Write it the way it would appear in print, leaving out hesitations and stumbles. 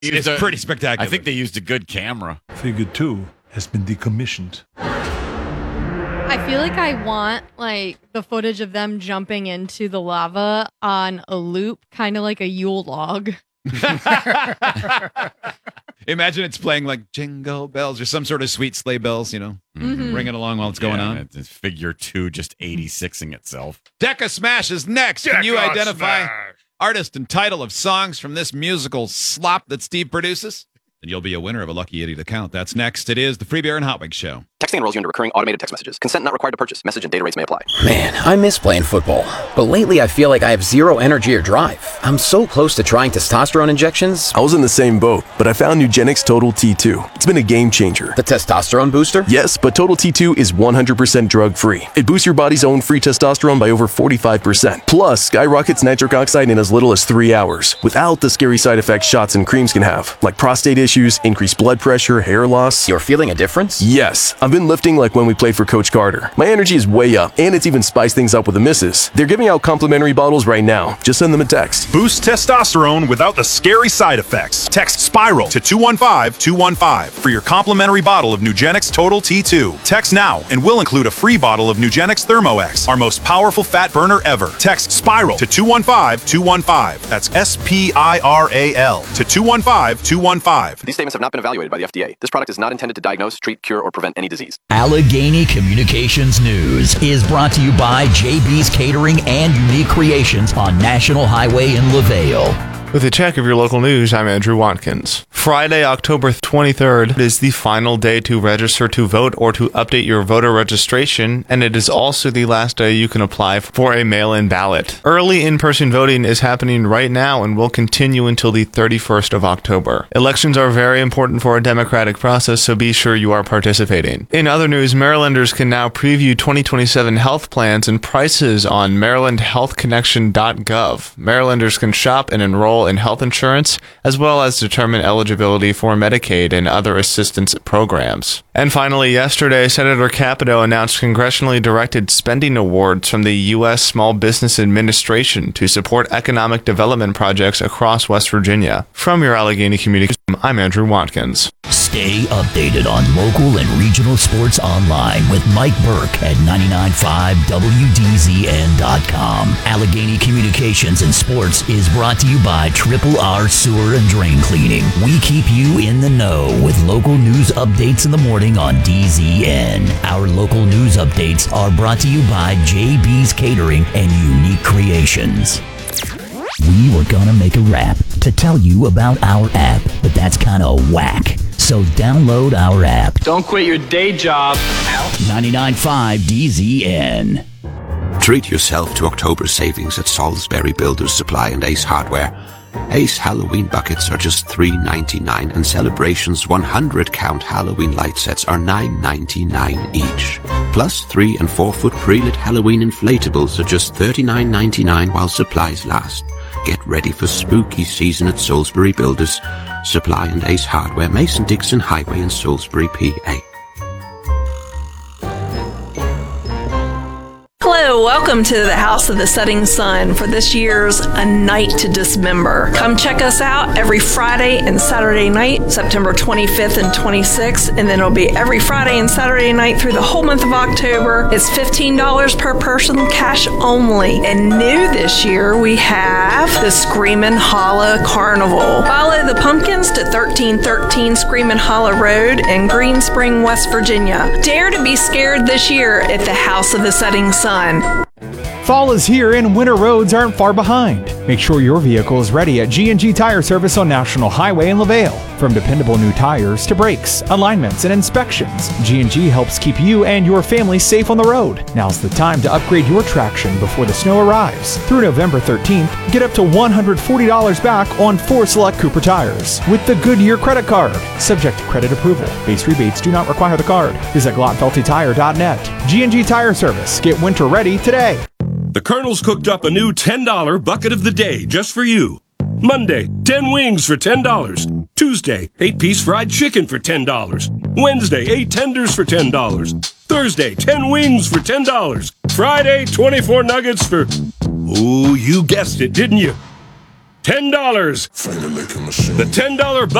It's pretty spectacular. I think they used a good camera. Figure 2 has been decommissioned. I feel like I want the footage of them jumping into the lava on a loop, kind of like a Yule log. Imagine it's playing like Jingle Bells or some sort of sweet sleigh bells, ringing along while it's going on. It's figure 2 just 86ing itself. Decca Smash is next. Can you identify artist and title of songs from this musical slop that Steve produces? And you'll be a winner of a Lucky Idiot account. That's next. It is the Free Beer and Hot Wings Show. Texting enrolls you into recurring automated text messages. Consent not required to purchase. Message and data rates may apply. Man, I miss playing football. But lately I feel like I have zero energy or drive. I'm so close to trying testosterone injections. I was in the same boat, but I found Nugenix Total T2. It's been a game changer. The testosterone booster? Yes, but Total T2 is 100% drug-free. It boosts your body's own free testosterone by over 45%. Plus, skyrockets nitric oxide in as little as 3 hours, without the scary side effects shots and creams can have, like prostate issues, increased blood pressure, hair loss. You're feeling a difference? Yes. I've been lifting like when we played for Coach Carter. My energy is way up, and it's even spiced things up with the misses. They're giving out complimentary bottles right now. Just send them a text. Boost testosterone without the scary side effects. Text SPIRAL to 215-215 for your complimentary bottle of Nugenix Total T2. Text now, and we'll include a free bottle of Nugenix ThermoX, our most powerful fat burner ever. Text SPIRAL to 215-215. That's SPIRAL to 215-215. These statements have not been evaluated by the FDA. This product is not intended to diagnose, treat, cure, or prevent any disease. Allegheny Communications News is brought to you by JB's Catering and Unique Creations on National Highway in LaVale. With a check of your local news, I'm Andrew Watkins. Friday, October 23rd is the final day to register to vote or to update your voter registration, and it is also the last day you can apply for a mail-in ballot. Early in-person voting is happening right now and will continue until the 31st of October. Elections are very important for a democratic process, so be sure you are participating. In other news, Marylanders can now preview 2027 health plans and prices on marylandhealthconnection.gov. Marylanders can shop and enroll in health insurance, as well as determine eligibility for Medicaid and other assistance programs. And finally, yesterday, Senator Capito announced congressionally directed spending awards from the U.S. Small Business Administration to support economic development projects across West Virginia. From your Allegheny Communications, I'm Andrew Watkins. Stay updated on local and regional sports online with Mike Burke at 995WDZN.com. Allegheny Communications and Sports is brought to you by Triple R Sewer and Drain Cleaning. We keep you in the know with local news updates in the morning on DZN. Our local news updates are brought to you by JB's Catering and Unique Creations. We were gonna make a rap to tell you about our app, but that's kind of whack. So download our app. Don't quit your day job. 99.5 DZN. Treat yourself to October savings at Salisbury Builders Supply and Ace Hardware. Ace Halloween buckets are just $3.99 and Celebrations 100-count Halloween light sets are $9.99 each. Plus 3 and 4 foot pre-lit Halloween inflatables are just $39.99 while supplies last. Get ready for spooky season at Salisbury Builders Supply and Ace Hardware, Mason-Dixon Highway in Salisbury, PA. Hello, welcome to the House of the Setting Sun for this year's A Night to Dismember. Come check us out every Friday and Saturday night, September 25th and 26th, and then it'll be every Friday and Saturday night through the whole month of October. It's $15 per person, cash only. And new this year, we have the Screamin' Hollow Carnival. Follow the Pumpkins to 1313 Screamin' Hollow Road in Green Spring, West Virginia. Dare to be scared this year at the House of the Setting Sun. Fall is here and winter roads aren't far behind. Make sure your vehicle is ready at G&G Tire Service on National Highway in LaVale. From dependable new tires to brakes, alignments, and inspections, G&G helps keep you and your family safe on the road. Now's the time to upgrade your traction before the snow arrives. Through November 13th, get up to $140 back on 4 select Cooper tires with the Goodyear credit card. Subject to credit approval. Base rebates do not require the card. Visit GlockFeltyTire.net. G&G Tire Service. Get winter ready today. The Colonel's cooked up a new $10 bucket of the day just for you. Monday, 10 wings for $10. Tuesday, 8-piece fried chicken for $10. Wednesday, 8 tenders for $10. Thursday, 10 wings for $10. Friday, 24 nuggets for... Oh, you guessed it, didn't you? $10. The $10